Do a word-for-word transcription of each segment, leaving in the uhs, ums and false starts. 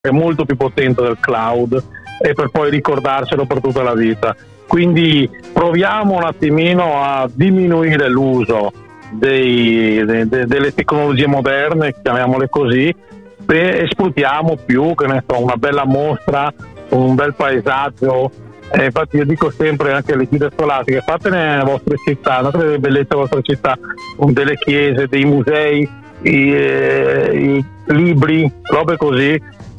è molto più potente del cloud e per poi ricordarselo per tutta la vita. Quindi proviamo un attimino a diminuire l'uso dei, de, de, delle tecnologie moderne, chiamiamole così, e sfruttiamo più, che ne so, una bella mostra, un bel paesaggio. Eh, infatti io dico sempre anche alle guide scolastiche: fatene nelle vostre città, andate a vedere le bellezze della vostra città, con delle chiese, dei musei, i, eh, i libri, robe così.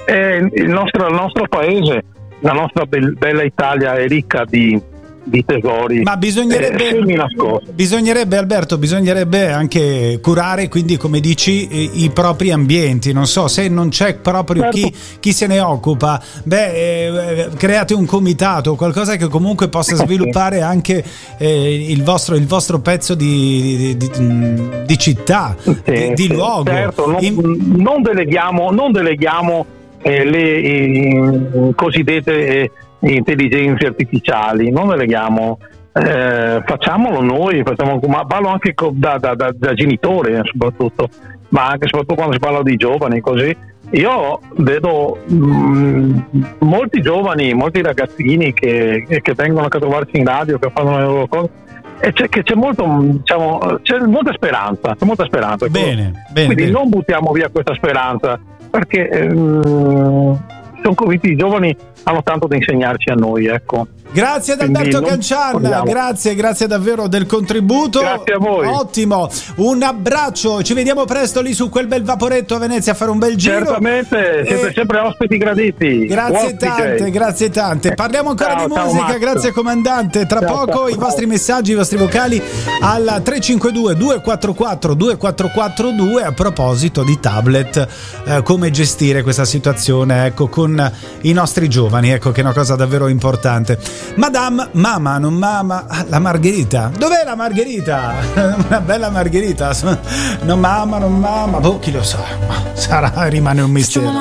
E il nostro, il nostro paese, la nostra be- bella Italia è ricca di di tesori. Ma bisognerebbe, eh, bisognerebbe Alberto, bisognerebbe anche curare, quindi, come dici, i, i propri ambienti. Non so, se non c'è proprio certo. chi, chi se ne occupa, beh, eh, create un comitato, qualcosa che comunque possa sviluppare anche eh, il vostro il vostro pezzo di, di, di, di città, sì, di, di sì, luogo. certo, non, In... non deleghiamo non deleghiamo eh, le eh, cosiddette eh, intelligenze artificiali, non le leghiamo, eh, facciamolo noi, facciamo, ma parlo anche da, da, da, da genitore soprattutto, ma anche soprattutto quando si parla di giovani, così io vedo mh, molti giovani, molti ragazzini che, che vengono a trovarci in radio, che fanno le loro cose, e c'è, che c'è molto, diciamo, c'è molta speranza, c'è molta speranza. Bene, bene, quindi bene. Non buttiamo via questa speranza, perché ehm, sono convinti i giovani hanno tanto da insegnarci a noi, ecco. Grazie ad Alberto Cancian, grazie, grazie davvero del contributo. Grazie a voi. Ottimo, un abbraccio, ci vediamo presto lì su quel bel vaporetto a Venezia a fare un bel giro. Certamente, siete e... sempre ospiti graditi. Grazie tante, grazie tante. Parliamo ancora ciao, di ciao, musica, Max. Grazie comandante. Tra ciao, poco ciao, i ciao. vostri messaggi, i vostri vocali al tre cinque due due quattro quattro due quattro quattro due. A proposito di tablet, eh, come gestire questa situazione, ecco, con i nostri giovani, ecco, che è una cosa davvero importante. Madame, mamma, non mamma, la margherita. Dov'è la margherita? Una bella margherita. Non mamma, non mamma. Boh, chi lo sa. Sarà, rimane un mistero.